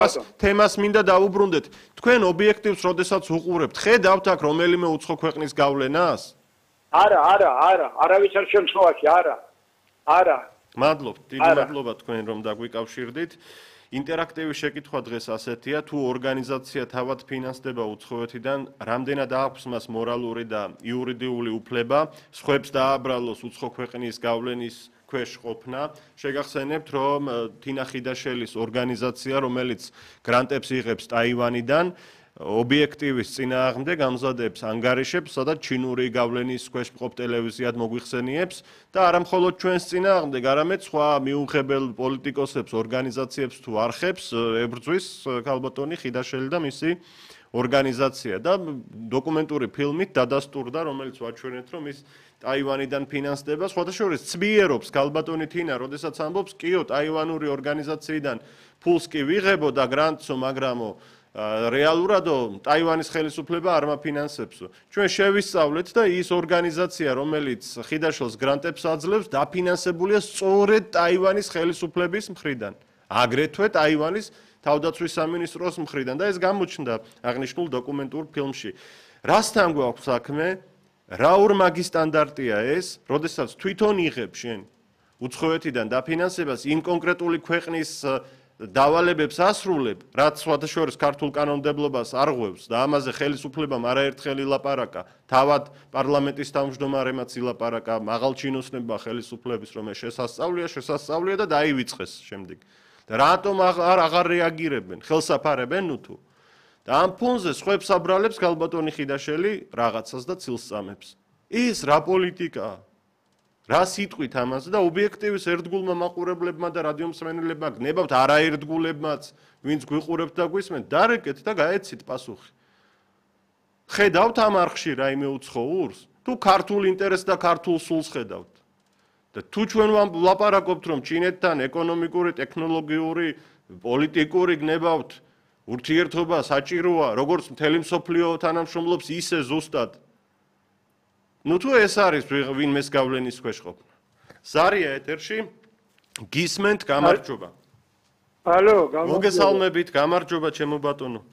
თემას მინდა დავუბრუნდეთ. თქვენ ობიექტივს როდესაც უყურებთ, ხედავთ აქ რომელიმე უცხო ქვეყნის გავლენას? არავის არ შემთხვევაში, არა. მადლობთ, დიდი მადლობა თქვენ რომ დაგვიკავშირდით. ინტერაქტივი შეკითხვა დღეს ასეთია, თუ ორგანიზაცია თავად ფინანსდება უცხოეთიდან, რამდენად აქვს მას მორალური და იურიდიული უფლება, სხვებს დააბრალოს უცხო ქვეყნის გავლენის ქვეშ ყოფნა. შეგახსენებთ, რომ თინა ხიდაშელის ორგანიზაცია, რომელიც გრანტებს იღებს ტაივანიდან, ობიექტივის წინააღმდეგ ამზადებს ანგარიშებს, სადაც ჩინური გავლენის ქვეშ მყოფ ტელევიზიად მოგვიხსენიებს და არა მხოლოდ ჩვენს წინააღმდეგ, არამედ სხვა მიუღებელ პოლიტიკოსებს, ორგანიზაციებს თუ არხებს ებრძვის ქალბატონი ხიდაშელი და მისი ორგანიზაცია და დოკუმენტური ფილმით დადასტურდა, რომელიც ვაჩვენეთ, რომ ის ტაივანიდან ფინანსდება, სხვადასხვა ცბიერობს ქალბატონი თინა, როდესაც ამბობს, კიო, ტაივანური ორგანიზაციიდან ფულს კი ვიღებო და გრანტსო, მაგრამო რეალურადო ტაივანის ხელისუფლება არ მაფინანსებსო. ჩვენ შევისწავლეთ და ის ორგანიზაცია, რომელიც ხიდაშელს გრანტებს აძლევს, დაფინანსებულია სწორედ ტაივანის ხელისუფლების მხრიდან. აგრეთვე ტაივანის თავდაცვის სამინისტროს მხრიდან და ეს გამოჩნდა აღნიშნულ დოკუმენტურ ფილმში. რასთან გვაქვს საქმე? რა ორმაგი სტანდარტია ეს, როდესაც თვითონ იღებ შენ უცხოეთიდან დაფინანსებას იმ კონკრეტული ქვეყნის დავალებებს ასრულებ, რაც სხვადასხვა ქართულ კანონმდებლობას არღვევს და ამაზე ხელისუფლებამ არაერთხელ ილაპარაკა, თავად პარლამენტის თავმჯდომარემაც ილაპარაკა, მაღალ ჩინოსნებმა ხელისუფლების, რომ ეს შესასწავლია და დაივიწყეს შემდეგ. და რატომ აღარ რეაგირებენ, ხელსაფარებენ თუ? და ამ ფონზე სხვებს აბრალებს ქალბატონი ხიდაშელი რაღაცას და ცილს წამებს. ის რა პოლიტიკაა? რა სიტყვით ამაზე და ობიექტივის ერთგულმა მაყურებლებმა და რადიომსმენელებმა გნებავთ არაერთგულებმაც, ვინც გვიყურებთ და გვისმენთ, დარეკეთ და გაეცით პასუხი. ხედავთ ამ არხში რაიმე უცხო ურს? თუ ქართულ ინტერესს და ქართულ სულს ხედავთ? და თუ ჩვენ ვლაპარაკობთ, რომ ჩინეთთან ეკონომიკური, ტექნოლოგიური, პოლიტიკური გნებავთ ურთიერთობა საჭიროა, როგორც მთელი მსოფლიო თანამშრომლობს, ისე ზუსტად. თუ ეს არის ვინმეს გავლენის ქვეშ ყოფნა. ზარია ეთერში, გისმენთ, გამარჯობა. ალო, მოგესალმებით, გამარჯობა ჩემო ბატონო.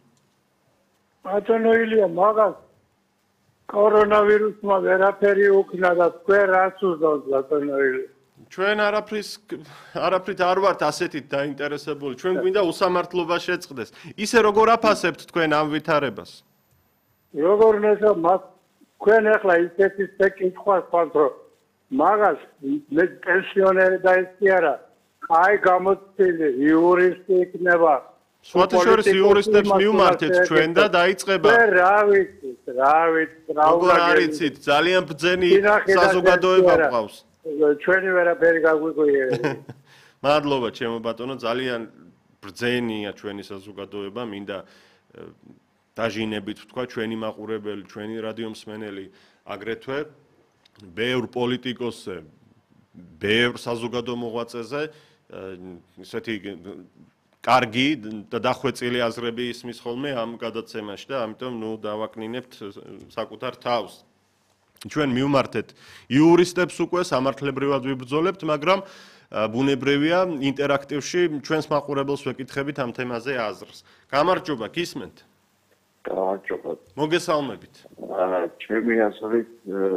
ბატონო ილია, მაგას კორონავირუსმა ვერაფერი უქნა და თქვენ რას უზავთ ბატონო ილია? ჩვენ არაფრით არ ვართ ასეთით დაინტერესებული. ჩვენ გვინდა უსამართლობა შეწყდეს. ისე როგორ აფასებთ თქვენ ამ ვითარებას? როგორ ნესა თქვენ ახლა ისეთი კითხვას ხართ, რომ მაგას მე პენსიონერი და ის კი არა, აი გამოცდილი იურისტი იქნება. სხვადასხვა იურისტებს მივმართეთ ჩვენ და დაიწყება. რა ვიცით, როგორ არიცით, ძალიან ბრძენი საზოგადოება გვყავს. ჩვენი ვერაფერი გაგვიგვიერეთ. მადლობა ჩემო ბატონო, ძალიან ბრძენია ჩვენი საზოგადოება, მინდა დაჟინებით თქვა ჩვენი მაყურებელი, ჩვენი რადიომსმენელი, აგრეთვე ბევრ პოლიტიკოსზე, ბევრ საზოგადო მოღვაწეზე ისეთი კარგი და დახვეწილი აზრები ისმის ხოლმე ამ გადაცემაში და ამიტომ დავაკნინებთ საკუთარ თავს. ჩვენ მივმართეთ იურისტებს უკვე სამართლებრივად ვიბრძოლებთ, მაგრამ ბუნებრივია ინტერაქტივში ჩვენს მაყურებელს ვეკითხებით ამ თემაზე აზრს. გამარჯობა, გისმენთ? გამარჯობა. მოგესალმებით. ჩემი აზრით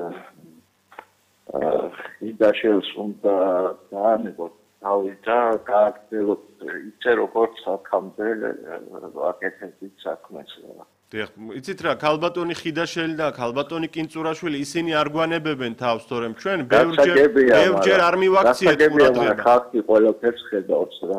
ხიდაშელს უნდა დაანებოთ თავი და გააგრძელოთ ისე როგორც აქამდე აკეთებდით საქმეს. იცით რა, ქალბატონი ხიდაშელი და ქალბატონი კინწურაშვილი ისინი არ გვანებებენ თავს, თორემ ჩვენ ბევრჯერ არ მივაქციეთ ყურადღება. ხალხი ყველაფერს ხედავს რა.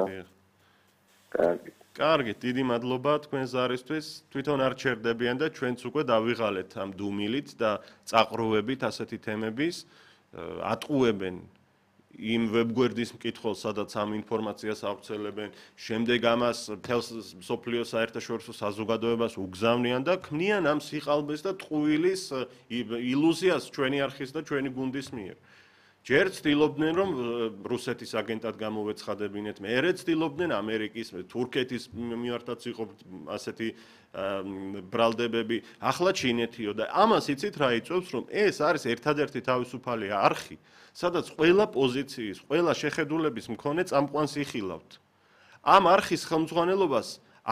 კარგი, დიდი მადლობა თქვენ ზარისთვის. თვითონ არ ჩერდებიან და ჩვენც უკვე დავიღალეთ ამ დუმილით და წაყრუებით ასეთი თემების. ატყუებენ იმ ვებგვერდის მკითხველს, სადაც ამ ინფორმაციას ავრცელებენ, შემდეგ ამას მთელს მსოფლიო საერთაშორისო საზოგადოებას უგზავნიან და ქმნიან ამ სიყალბეს და ტყუილის ილუზიას ჩვენი არხის და ჩვენი გუნდის მიერ. ჯერ ცდილობდნენ, რომ რუსეთის აგენტად გამოვეცხადებინეთ, მერე ცდილობდნენ ამერიკის, თურქეთის მიმართაც იყო ასეთი ბრალდებები, ახლა ჩინეთიო და ამას იცით რა იწვევს, რომ ეს არის ერთადერთი თავისუფალი არხი, სადაც ყველა პოზიციის, ყველა შეხედულების მქონე წამყვანს იხილავთ. ამ არხის ხელმძღვანელობას